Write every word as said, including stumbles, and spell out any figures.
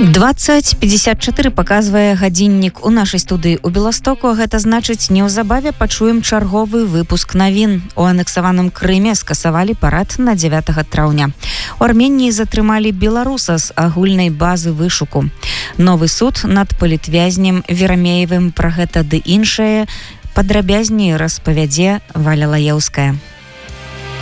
двадцать пятьдесят четыре паказвае гадзіннік у нашай студыі ў Беластоку. Гэта значыць, неўзабаве пачуем чарговы выпуск навін. У анексаваным Крыме скасавалі парад на дзевятага траўня. У Арменіі затрымалі беларуса з агульнай базы вышуку. Новы суд над палітвязнем Верамеевым. Пра гэта ды іншае падрабязней распавядзе Валя Лаеўская.